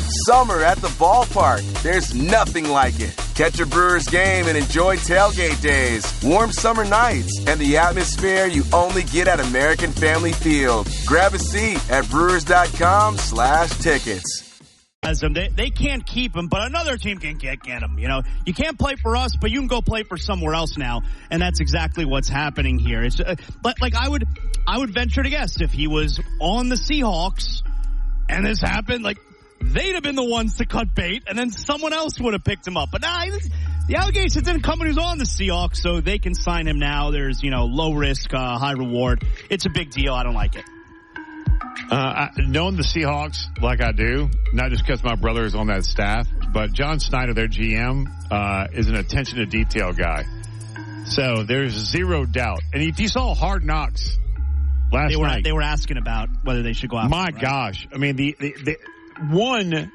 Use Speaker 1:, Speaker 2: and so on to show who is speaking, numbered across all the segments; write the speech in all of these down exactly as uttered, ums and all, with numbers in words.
Speaker 1: Summer at the ballpark. There's nothing like it. Catch a Brewers game and enjoy tailgate days, warm summer nights, and the atmosphere you only get at American Family Field. Grab a seat at brewers.com slash tickets.
Speaker 2: They, they can't keep him, but another team can get, get him. You know, you can't play for us, but you can go play for somewhere else now, and that's exactly what's happening here. It's uh, like, like I would, I would venture to guess if he was on the Seahawks and this happened, like they'd have been the ones to cut bait, and then someone else would have picked him up. But nah, the allegations didn't come when he was on the Seahawks, so they can sign him now. There's, you know, low risk, uh, high reward. It's a big deal. I don't like it.
Speaker 3: Uh, I, knowing the Seahawks like I do, not just because my brother is on that staff, but John Snyder, their G M, uh, is an attention to detail guy. So there's zero doubt. And if you saw Hard Knocks last
Speaker 2: they were,
Speaker 3: night,
Speaker 2: they were asking about whether they should go out.
Speaker 3: My
Speaker 2: right?
Speaker 3: gosh. I mean, the, the, the one,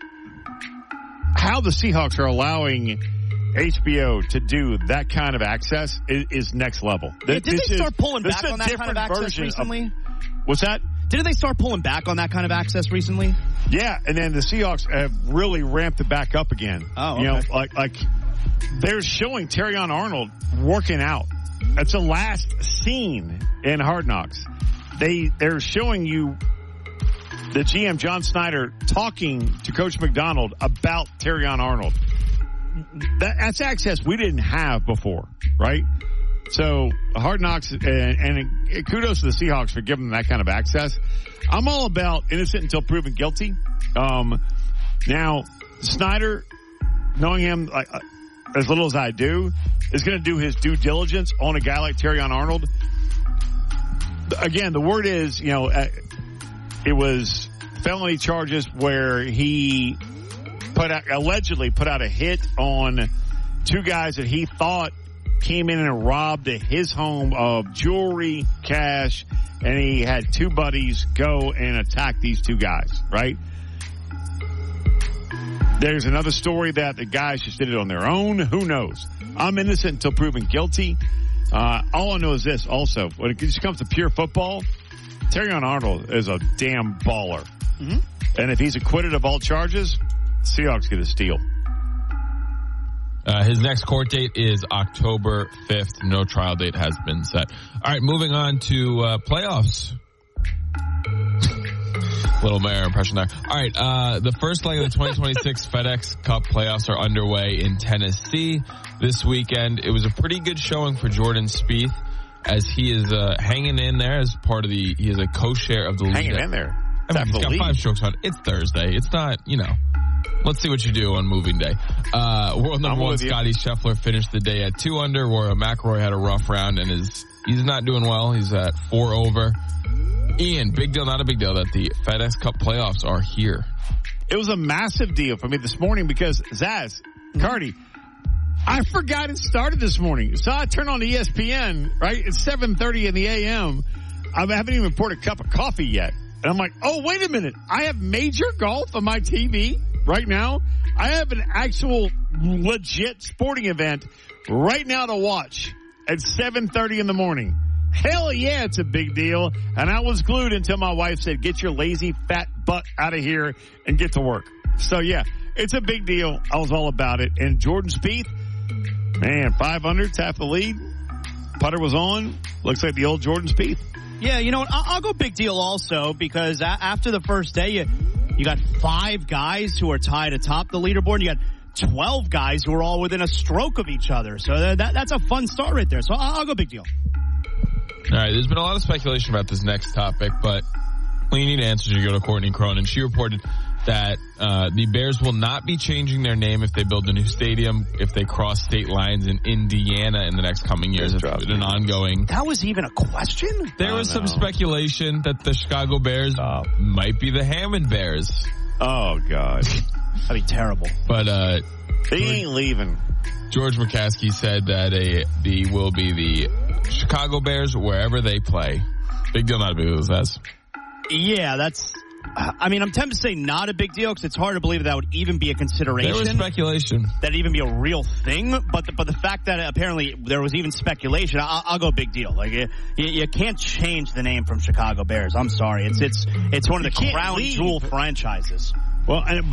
Speaker 3: how the Seahawks are allowing H B O to do that kind of access is, is next level.
Speaker 2: Yeah, did
Speaker 3: this
Speaker 2: they start
Speaker 3: is,
Speaker 2: pulling back on that kind of access recently?
Speaker 3: Of, what's that?
Speaker 2: Didn't they start pulling back on that kind of access recently?
Speaker 3: Yeah, and then the Seahawks have really ramped it back up again.
Speaker 2: Oh, okay.
Speaker 3: You know, like, like they're showing Terrion Arnold working out. That's the last scene in Hard Knocks. They, they're showing you the G M, John Snyder, talking to Coach McDonald about Terrion Arnold. That, that's access we didn't have before, right? So Hard Knocks, and, and kudos to the Seahawks for giving them that kind of access. I'm all about innocent until proven guilty. Um, now, Snyder, knowing him like, uh, as little as I do, is going to do his due diligence on a guy like Terrion Arnold. Again, the word is, you know, uh, it was felony charges where he put out, allegedly put out a hit on two guys that he thought came in and robbed his home of jewelry, cash, and he had two buddies go and attack these two guys, right? There's another story that the guys just did it on their own. Who knows? I'm innocent until proven guilty. Uh, all I know is this also, when it just comes to pure football, Terrion Arnold is a damn baller. Mm-hmm. And if he's acquitted of all charges, Seahawks get a steal.
Speaker 4: Uh, his next court date is October fifth. No trial date has been set. All right, moving on to uh, playoffs. Little Mayor impression there. All right, uh, the first leg of the twenty twenty-six FedEx Cup playoffs are underway in Tennessee this weekend. It was a pretty good showing for Jordan Spieth as he is uh, hanging in there as part of the, he is a co-share of the lead.
Speaker 3: Hanging in there.
Speaker 4: I mean, he's got five strokes on. It's Thursday. It's not, you know. Let's see what you do on moving day. Uh, world number one, Scotty Scheffler finished the day at two under, where McIlroy had a rough round and is, he's not doing well. He's at four over. Ian, big deal, not a big deal that the FedEx Cup playoffs are here.
Speaker 3: It was a massive deal for me this morning because Zaz, Cardi, I forgot it started this morning. So I turned on E S P N, right? It's seven thirty in the A M. I haven't even poured a cup of coffee yet. And I'm like, oh, wait a minute. I have major golf on my T V right now. I have an actual legit sporting event right now to watch at seven thirty in the morning. Hell yeah, it's a big deal. And I was glued until my wife said, get your lazy fat butt out of here and get to work. So yeah, it's a big deal. I was all about it. And Jordan Spieth, man, five under, it's half the lead. Putter was on. Looks like the old Jordan Spieth.
Speaker 2: Yeah, you know what? I'll, I'll go big deal also because a- after the first day, you, you got five guys who are tied atop the leaderboard. You got twelve guys who are all within a stroke of each other. So that, that's a fun start right there. So I'll, I'll go big deal.
Speaker 4: All right, there's been a lot of speculation about this next topic, but when you need answers, you go to Courtney Cronin. She reported that uh the Bears will not be changing their name if they build a new stadium, if they cross state lines in Indiana in the next coming years. It's an ongoing.
Speaker 2: That was even a question?
Speaker 4: There was
Speaker 3: know.
Speaker 4: some speculation that the Chicago Bears
Speaker 3: Stop.
Speaker 4: might be the Hammond Bears.
Speaker 3: Oh, God.
Speaker 2: That'd be terrible.
Speaker 4: But uh
Speaker 3: They ain't leaving.
Speaker 4: George McCaskey said that a the will be the Chicago Bears wherever they play. Big deal, not a big deal, that's.
Speaker 2: Yeah, that's, I mean, I'm tempted to say not a big deal because it's hard to believe that, that would even be a consideration.
Speaker 4: There was speculation.
Speaker 2: That'd even be a real thing. But the, but the fact that apparently there was even speculation, I'll, I'll go big deal. Like, you, you can't change the name from Chicago Bears. I'm sorry. It's, it's, it's one of the crown jewel franchises.
Speaker 3: Well, and,